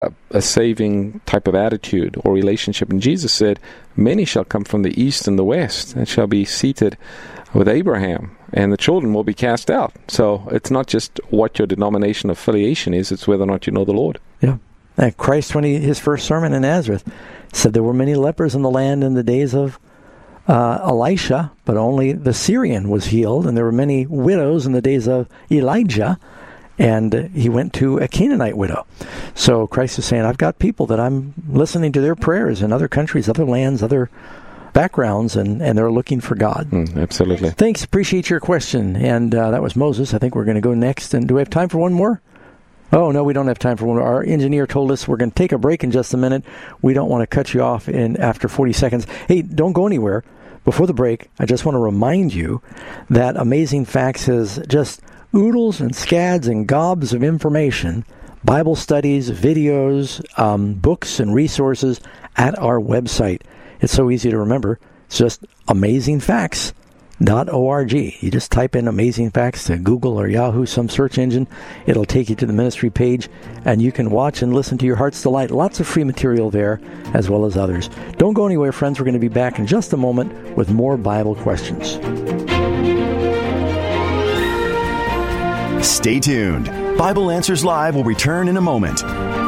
a saving type of attitude or relationship. And Jesus said, many shall come from the east and the west and shall be seated with Abraham, and the children will be cast out. So it's not just what your denomination affiliation is, it's whether or not you know the Lord. Yeah. And Christ, when his first sermon in Nazareth, said there were many lepers in the land in the days of Elisha, but only the Syrian was healed, and there were many widows in the days of Elijah, and he went to a Canaanite widow. So Christ is saying, I've got people that I'm listening to their prayers in other countries, other lands, other backgrounds, and they're looking for God. Absolutely. Thanks. Appreciate your question. And that was Moses. I think we're going to go next. And do we have time for one more? Oh, no, we don't have time for one more. Our engineer told us we're going to take a break in just a minute. We don't want to cut you off after 40 seconds. Hey, don't go anywhere. Before the break, I just want to remind you that Amazing Facts is just oodles and scads and gobs of information, Bible studies, videos, books, and resources at our website. It's so easy to remember. It's just amazingfacts.org. You just type in Amazing Facts to Google or Yahoo, some search engine. It'll take you to the ministry page, and you can watch and listen to your heart's delight. Lots of free material there, as well as others. Don't go anywhere, friends. We're going to be back in just a moment with more Bible questions. Stay tuned. Bible Answers Live will return in a moment.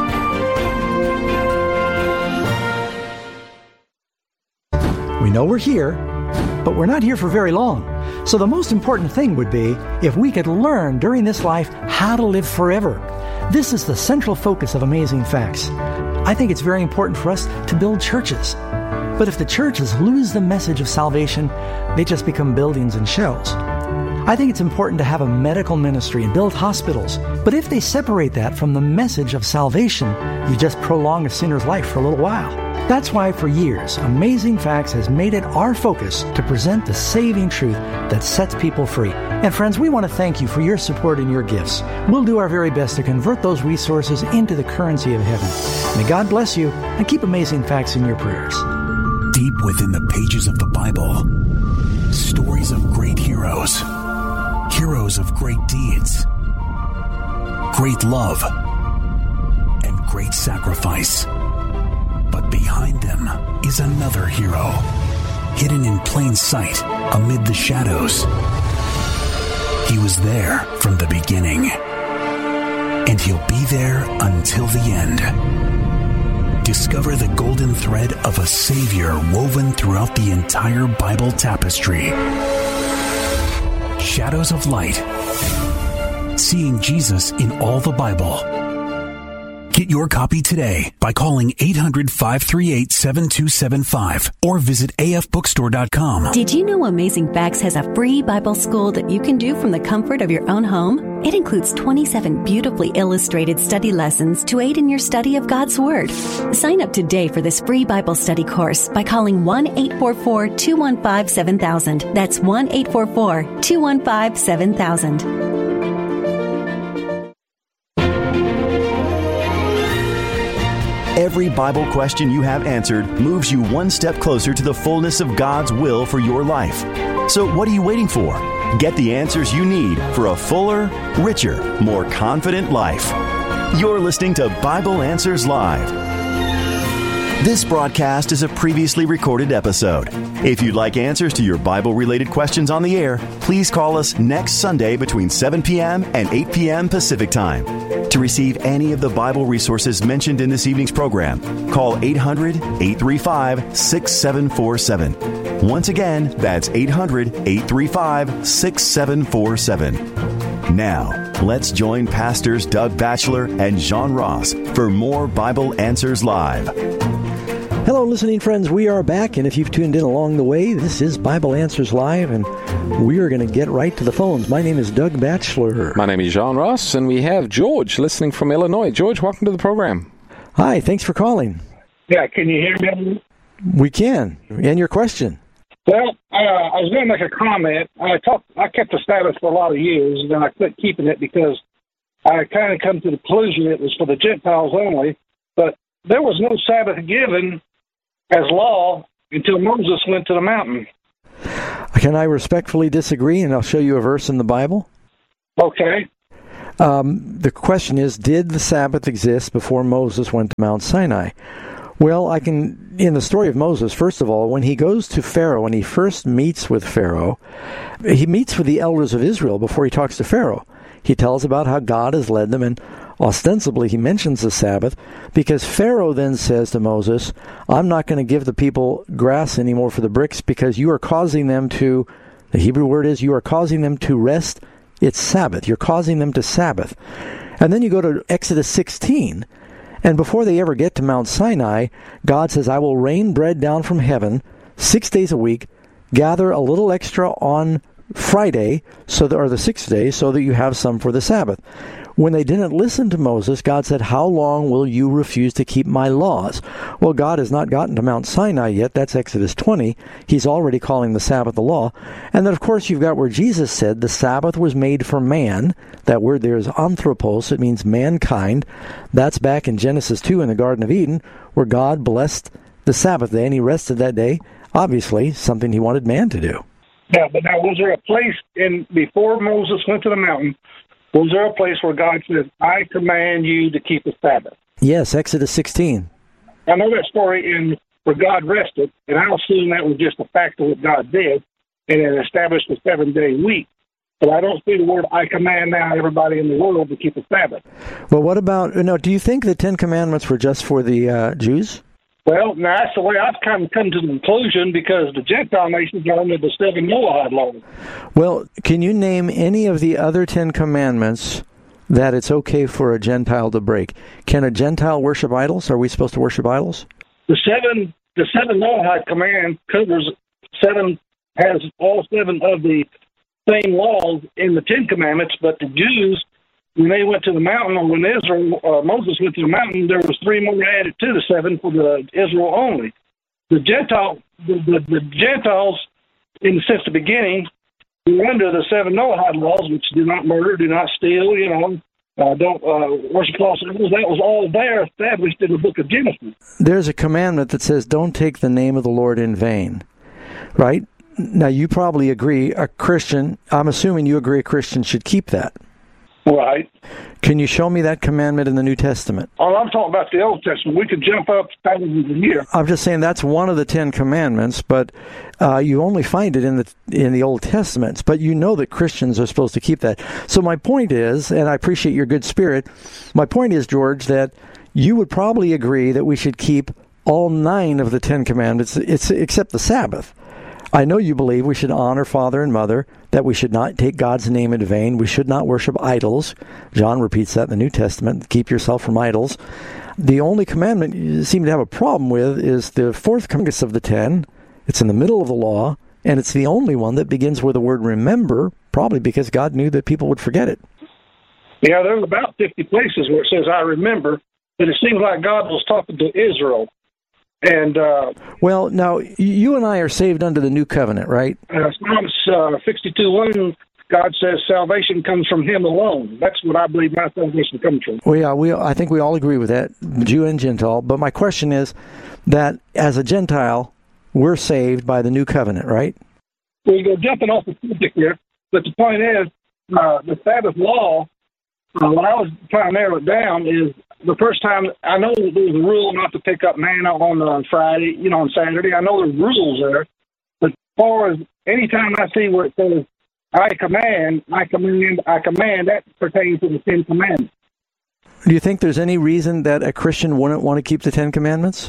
We know we're here, but we're not here for very long. So the most important thing would be if we could learn during this life how to live forever. This is the central focus of Amazing Facts. I think it's very important for us to build churches. But if the churches lose the message of salvation, they just become buildings and shells. I think it's important to have a medical ministry and build hospitals. But if they separate that from the message of salvation, you just prolong a sinner's life for a little while. That's why for years, Amazing Facts has made it our focus to present the saving truth that sets people free. And friends, we want to thank you for your support and your gifts. We'll do our very best to convert those resources into the currency of heaven. May God bless you, and keep Amazing Facts in your prayers. Deep within the pages of the Bible, stories of great heroes, heroes of great deeds, great love, and great sacrifice. But behind them is another hero, hidden in plain sight amid the shadows. He was there from the beginning, and he'll be there until the end. Discover the golden thread of a Savior woven throughout the entire Bible tapestry. Shadows of Light. Seeing Jesus in all the Bible. Get your copy today by calling 800-538-7275 or visit afbookstore.com. Did you know Amazing Facts has a free Bible school that you can do from the comfort of your own home? It includes 27 beautifully illustrated study lessons to aid in your study of God's Word. Sign up today for this free Bible study course by calling 1-844-215-7000. That's 1-844-215-7000. Every Bible question you have answered moves you one step closer to the fullness of God's will for your life. So what are you waiting for? Get the answers you need for a fuller, richer, more confident life. You're listening to Bible Answers Live. This broadcast is a previously recorded episode. If you'd like answers to your Bible-related questions on the air, please call us next Sunday between 7 p.m. and 8 p.m. Pacific Time. To receive any of the Bible resources mentioned in this evening's program, call 800-835-6747. Once again, that's 800-835-6747. Now, let's join Pastors Doug Batchelor and John Ross for more Bible Answers Live. Hello, listening friends. We are back, and if you've tuned in along the way, this is Bible Answers Live, and we are going to get right to the phones. My name is Doug Batchelor. My name is John Ross, and we have George listening from Illinois. George, welcome to the program. Hi, thanks for calling. Yeah, can you hear me? We can. And your question? Well, I was going to make a comment. I kept the Sabbath for a lot of years, and then I quit keeping it because I kind of come to the conclusion it was for the Gentiles only, but there was no Sabbath given as law until Moses went to the mountain. Can I respectfully disagree, and I'll show you a verse in the Bible? Okay. The question is, did the Sabbath exist before Moses went to Mount Sinai? Well, in the story of Moses, first of all, when he goes to Pharaoh, when he first meets with Pharaoh, he meets with the elders of Israel before he talks to Pharaoh. He tells about how God has led them, and ostensibly he mentions the Sabbath, because Pharaoh then says to Moses, I'm not going to give the people grass anymore for the bricks because you are causing them to, the Hebrew word is, you are causing them to rest. It's Sabbath. You're causing them to Sabbath. And then you go to Exodus 16, and before they ever get to Mount Sinai, God says, I will rain bread down from heaven 6 days a week, gather a little extra on Friday, or the sixth day, so that you have some for the Sabbath. When they didn't listen to Moses, God said, how long will you refuse to keep my laws? Well, God has not gotten to Mount Sinai yet. That's Exodus 20. He's already calling the Sabbath the law. And then, of course, you've got where Jesus said the Sabbath was made for man. That word there is anthropos. It means mankind. That's back in Genesis 2 in the Garden of Eden, where God blessed the Sabbath day, and he rested that day. Obviously, something he wanted man to do. Yeah, but now was there a place before Moses went to the mountain, was there a place where God says, I command you to keep the Sabbath? Yes, Exodus 16. I know that story where God rested, and I assume that was just a fact of what God did, and it established a 7-day week. But I don't see the word, I command now everybody in the world to keep the Sabbath. Well, what about, do you think the Ten Commandments were just for the Jews? Well, now that's the way I've kind of come to the conclusion, because the Gentile nations are under the 7 Noahide laws. Well, can you name any of the other 10 commandments that it's okay for a Gentile to break? Can a Gentile worship idols? Are we supposed to worship idols? The seven Noahide command covers has all 7 of the same laws in the 10 Commandments, but the Jews, when they went to the mountain, or when Moses went to the mountain, there was 3 more added to the 7 for the Israel only. The Gentiles, since the beginning, were under the 7 Noahide laws, which do not murder, do not steal, don't worship false idols. That was all there established in the book of Genesis. There's a commandment that says, don't take the name of the Lord in vain, right? Now, you probably agree a Christian, I'm assuming you agree a Christian should keep that. Right. Can you show me that commandment in the New Testament? Oh, I'm talking about the Old Testament. We could jump up thousands of years. I'm just saying that's one of the 10 Commandments, but you only find it in the Old Testament. But you know that Christians are supposed to keep that. So my point is, and I appreciate your good spirit, my point is, George, that you would probably agree that we should keep all 9 of the 10 Commandments, except the Sabbath. I know you believe we should honor father and mother, that we should not take God's name in vain, we should not worship idols. John repeats that in the New Testament, keep yourself from idols. The only commandment you seem to have a problem with is the 4th commandment of the 10. It's in the middle of the law, and it's the only one that begins with the word remember, probably because God knew that people would forget it. Yeah, there's about 50 places where it says, I remember, but it seems like God was talking to Israel. And well, now, you and I are saved under the new covenant, right? Psalms 62:1, God says salvation comes from him alone. That's what I believe my salvation comes from. Well, yeah, I think we all agree with that, Jew and Gentile. But my question is that as a Gentile, we're saved by the new covenant, right? Well, you're jumping off the subject here, but the point is, the Sabbath law, what I was trying to narrow it down is, the first time, I know there was a rule not to pick up manna on Friday, on Saturday. I know there's rules there. But as far as any time I see where it says, I command, that pertains to the 10 Commandments. Do you think there's any reason that a Christian wouldn't want to keep the 10 Commandments?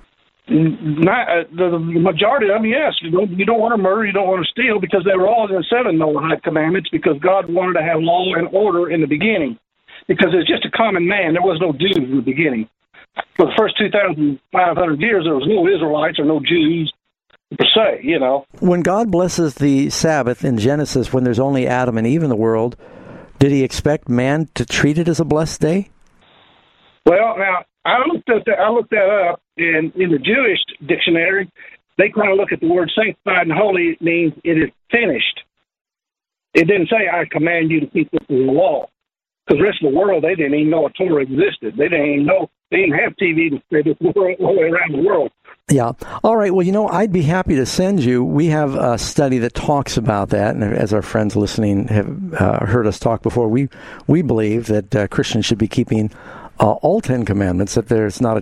Not, the majority of them, yes. You don't want to murder, you don't want to steal, because they were all in the 7 Noahide commandments, because God wanted to have law and order in the beginning. Because it's just a common man. There was no Jews in the beginning. For the first 2,500 years, there was no Israelites or no Jews per se, When God blesses the Sabbath in Genesis, when there's only Adam and Eve in the world, did he expect man to treat it as a blessed day? Well, now, I looked that up, and in the Jewish dictionary, they kind of look at the word sanctified and holy. It means it is finished. It didn't say, I command you to keep this as a law. Because the rest of the world, they didn't even know a Torah existed. They didn't even know, they didn't have TV to spread this world all the way around the world. Yeah. All right. Well, I'd be happy to send you. We have a study that talks about that, and as our friends listening have heard us talk before, we believe that Christians should be keeping all 10 commandments, that there's not a